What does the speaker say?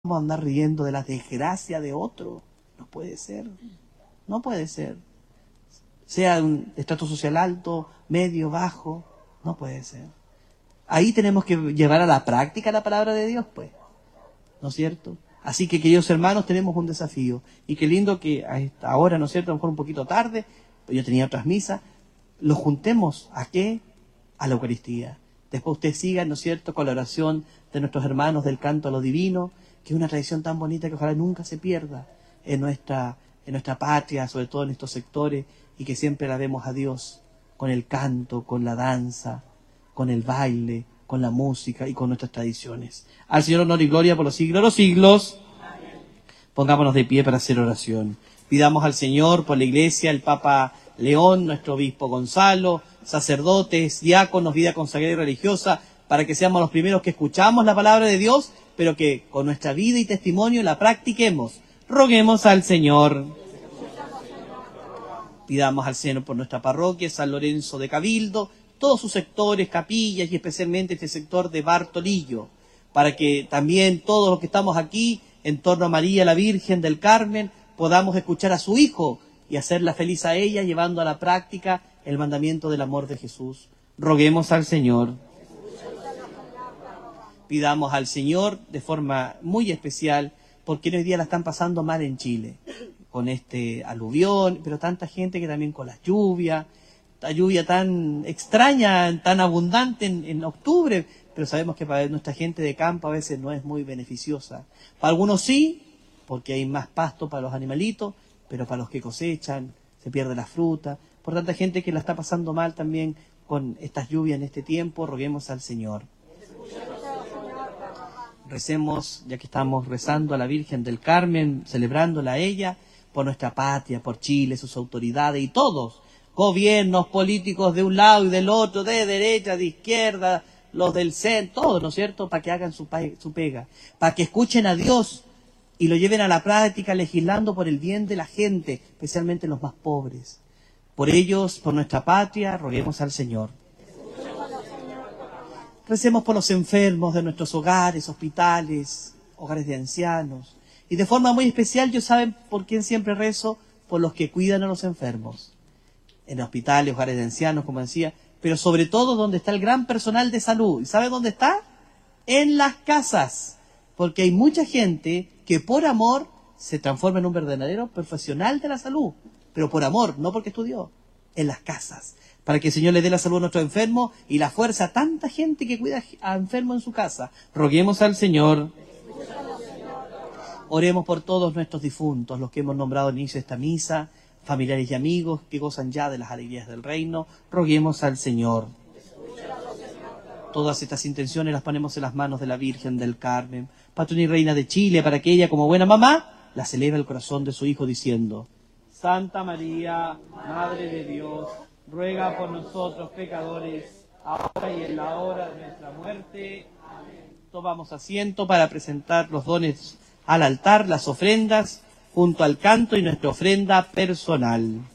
vamos a andar riendo de la desgracia de otro. No puede ser. No puede ser. Sea un estrato social alto, medio, bajo, no puede ser. Ahí tenemos que llevar a la práctica la palabra de Dios, pues. ¿No es cierto? Así que, queridos hermanos, tenemos un desafío. Y qué lindo que a esta hora, ¿no es cierto? A lo mejor un poquito tarde, pero yo tenía otras misas, los juntemos, ¿a qué? A la Eucaristía. Después ustedes sigan, ¿no es cierto?, con la oración de nuestros hermanos del canto a lo divino, que es una tradición tan bonita que ojalá nunca se pierda en nuestra patria, sobre todo en estos sectores, y que siempre la vemos a Dios con el canto, con la danza, con el baile, con la música y con nuestras tradiciones. Al Señor honor y gloria por los siglos de los siglos. Amén. Pongámonos de pie para hacer oración. Pidamos al Señor por la Iglesia, el Papa León, nuestro obispo Gonzalo, sacerdotes, diáconos, vida consagrada y religiosa, para que seamos los primeros que escuchamos la palabra de Dios, pero que con nuestra vida y testimonio la practiquemos. Roguemos al Señor. Pidamos al Señor por nuestra parroquia, San Lorenzo de Cabildo, todos sus sectores, capillas y especialmente este sector de Bartolillo, para que también todos los que estamos aquí en torno a María la Virgen del Carmen podamos escuchar a su Hijo y hacerla feliz a ella, llevando a la práctica el mandamiento del amor de Jesús. Roguemos al Señor. Pidamos al Señor de forma muy especial, porque hoy día la están pasando mal en Chile, con este aluvión, pero tanta gente que también con las lluvias, la lluvia tan extraña, tan abundante en octubre, pero sabemos que para nuestra gente de campo a veces no es muy beneficiosa. Para algunos sí, porque hay más pasto para los animalitos, pero para los que cosechan, se pierde la fruta. Por tanta gente que la está pasando mal también con estas lluvias en este tiempo, roguemos al Señor. Recemos, ya que estamos rezando a la Virgen del Carmen, celebrándola a ella, por nuestra patria, por Chile, sus autoridades y todos, gobiernos políticos de un lado y del otro, de derecha, de izquierda, los del centro, todos, ¿no es cierto?, para que hagan su pega, para que escuchen a Dios y lo lleven a la práctica legislando por el bien de la gente, especialmente los más pobres. Por ellos, por nuestra patria, roguemos al Señor. Recemos por los enfermos de nuestros hogares, hospitales, hogares de ancianos. Y de forma muy especial, yo saben por quién siempre rezo, por los que cuidan a los enfermos. En hospitales, hogares de ancianos, como decía, pero sobre todo donde está el gran personal de salud. ¿Y sabe dónde está? En las casas. Porque hay mucha gente que por amor se transforma en un verdadero profesional de la salud. Pero por amor, no porque estudió. En las casas. Para que el Señor le dé la salud a nuestros enfermos y la fuerza a tanta gente que cuida a enfermos en su casa. Roguemos al Señor. Oremos por todos nuestros difuntos, los que hemos nombrado al inicio de esta misa, familiares y amigos que gozan ya de las alegrías del reino. Roguemos al Señor. Todas estas intenciones las ponemos en las manos de la Virgen del Carmen, patrona y reina de Chile, para que ella, como buena mamá, las eleve al corazón de su Hijo diciendo: Santa María, Madre de Dios, ruega por nosotros pecadores, ahora y en la hora de nuestra muerte. Amén. Tomamos asiento para presentar los dones al altar, las ofrendas, junto al canto y nuestra ofrenda personal.